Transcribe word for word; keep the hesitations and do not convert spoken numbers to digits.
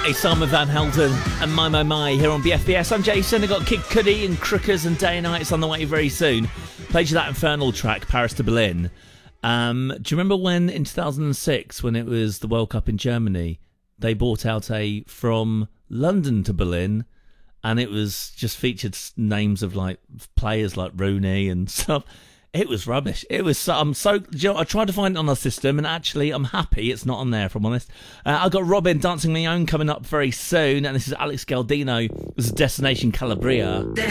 Hey, Simon Van Helden and My My My here on B F B S. I'm Jason. I've got Kid Cudi and Crookers and Day and Nights on the way very soon. Played you that Infernal track, Paris to Berlin. Um, do you remember when in two thousand six, when it was the World Cup in Germany, they brought out a From London to Berlin, and it was just featured names of like players like Rooney and stuff. It was rubbish. It was so, I'm so, you know, I tried to find it on our system, and actually I'm happy it's not on there, if I'm honest. Uh, I've got Robin Dancing My Own coming up very soon, and this is Alex Galdino. This is Destination Calabria.